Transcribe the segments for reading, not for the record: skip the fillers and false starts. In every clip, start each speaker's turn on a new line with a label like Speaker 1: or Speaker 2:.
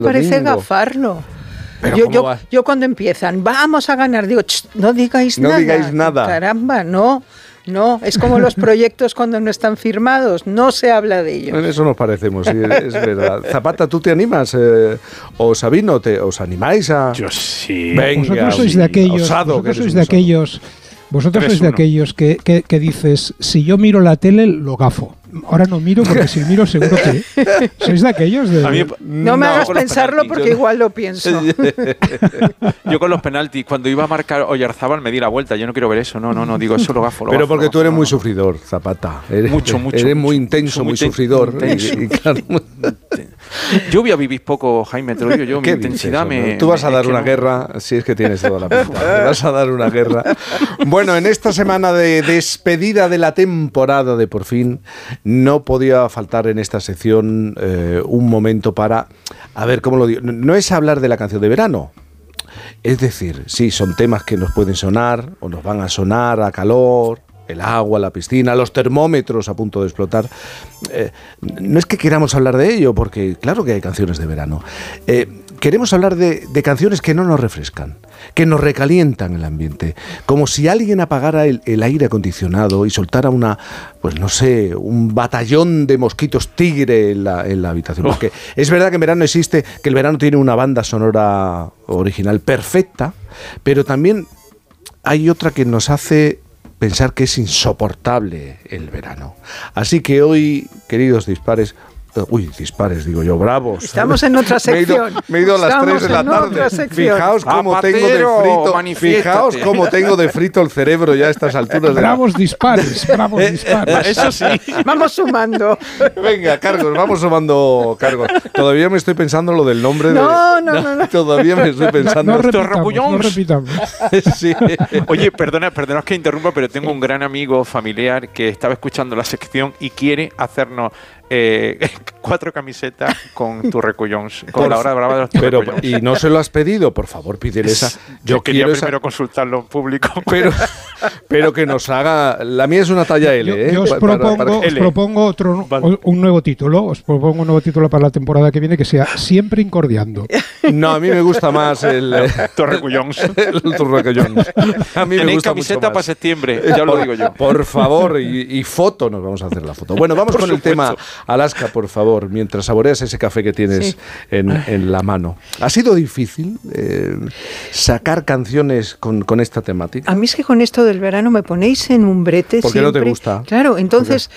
Speaker 1: Parece gafarlo. Yo cuando empiezan, vamos a ganar, digo, no digáis nada.
Speaker 2: No digáis nada.
Speaker 1: Caramba, no, es como los proyectos cuando no están firmados, no se habla de ellos.
Speaker 2: En eso nos parecemos, sí, es verdad. Zapata, ¿tú te animas? ¿O Sabino, os animáis a...?
Speaker 3: Yo sí.
Speaker 2: Venga,
Speaker 4: vosotros sois de aquellos,
Speaker 2: osado,
Speaker 4: vosotros sois de aquellos que dices, si yo miro la tele, lo gafo. Ahora no miro porque si miro seguro que... ¿Sois de aquellos?
Speaker 1: No me hagas pensarlo porque igual lo pienso.
Speaker 3: Yo con los penaltis, cuando iba a marcar Oyarzábal me di la vuelta. Yo no quiero ver eso, no, digo, eso lo gafo.
Speaker 2: Pero porque tú eres muy sufridor, Zapata.
Speaker 3: Mucho.
Speaker 2: Eres muy intenso, muy sufridor. Y claro.
Speaker 3: Yo voy a vivir poco, Jaime, te lo digo yo. Mi intensidad me...
Speaker 2: Tú vas a dar una guerra, si es que tienes toda la pinta. Vas a dar una guerra. Bueno, en esta semana de despedida de la temporada de Por Fin, no podía faltar en esta sección un momento para, a ver, ¿cómo lo digo? No es hablar de la canción de verano. Es decir, sí, son temas que nos pueden sonar o nos van a sonar a calor, el agua, la piscina, los termómetros a punto de explotar. No es que queramos hablar de ello, porque claro que hay canciones de verano. Queremos hablar de canciones que no nos refrescan, que nos recalientan el ambiente, como si alguien apagara el aire acondicionado y soltara un batallón de mosquitos tigre en la habitación. Porque es verdad que en verano que el verano tiene una banda sonora original perfecta, pero también hay otra que nos hace pensar que es insoportable el verano. Así que hoy, queridos dispares, digo yo, bravos.
Speaker 1: Estamos en otra sección.
Speaker 2: Me he ido a las 3 de la tarde. Fijaos cómo tengo de frito el cerebro ya a estas alturas.
Speaker 4: Bravos dispares.
Speaker 3: Eso sí.
Speaker 1: Vamos sumando.
Speaker 2: Venga, cargos, vamos sumando cargos. Todavía me estoy pensando lo del nombre.
Speaker 1: No.
Speaker 2: Todavía me estoy pensando.
Speaker 4: No repitamos.
Speaker 2: Sí.
Speaker 3: Oye, perdona que interrumpa, pero tengo un gran amigo familiar que estaba escuchando la sección y quiere hacernos 4 camisetas con tu Recullons, con la hora brava de los Recullons.
Speaker 2: ¿Y no se lo has pedido? Por favor, pídele esa.
Speaker 3: Yo quería primero consultarlo en público.
Speaker 2: Pero que nos haga... La mía es una talla L,
Speaker 4: Yo os propongo un nuevo título. Os propongo un nuevo título para la temporada que viene, que sea Siempre Incordiando.
Speaker 2: No, a mí me gusta más el
Speaker 3: Torrecullons.
Speaker 2: El Torrecullons. A mí me gusta
Speaker 3: camiseta
Speaker 2: mucho más.
Speaker 3: para septiembre, ya lo digo yo.
Speaker 2: Por favor, y foto, nos vamos a hacer la foto. Bueno, vamos con el tema... Alaska, por favor, mientras saboreas ese café que tienes en la mano. ¿Ha sido difícil sacar canciones con esta temática?
Speaker 1: A mí es que con esto del verano me ponéis en un brete.
Speaker 2: ¿Por qué no te gusta?
Speaker 1: Claro, entonces,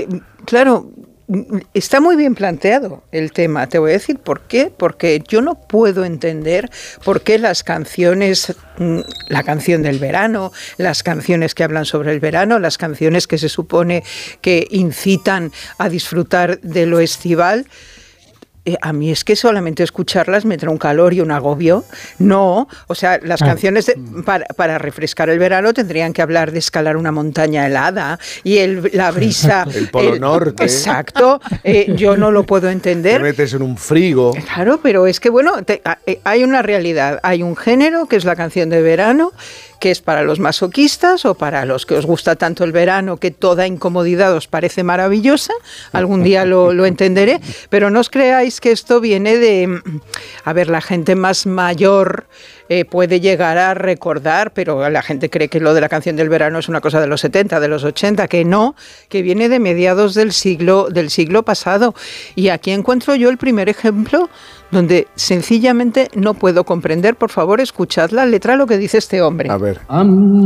Speaker 1: está muy bien planteado el tema. Te voy a decir por qué. Porque yo no puedo entender por qué las canciones, la canción del verano, las canciones que hablan sobre el verano, las canciones que se supone que incitan a disfrutar de lo estival, a mí es que solamente escucharlas me trae un calor y un agobio. No, o sea, las canciones para refrescar el verano tendrían que hablar de escalar una montaña helada y la brisa.
Speaker 2: El Polo Norte.
Speaker 1: Exacto, yo no lo puedo entender.
Speaker 2: Te metes en un frigo.
Speaker 1: Claro, pero es que hay una realidad, hay un género que es la canción de verano, que es para los masoquistas o para los que os gusta tanto el verano que toda incomodidad os parece maravillosa. Algún día lo entenderé, pero no os creáis que esto viene de... A ver, la gente más mayor puede llegar a recordar, pero la gente cree que lo de la canción del verano es una cosa de los 70, de los 80, que no, que viene de mediados del siglo pasado. Y aquí encuentro yo el primer ejemplo donde sencillamente no puedo comprender. Por favor, escuchad la letra, lo que dice este hombre.
Speaker 2: A ver.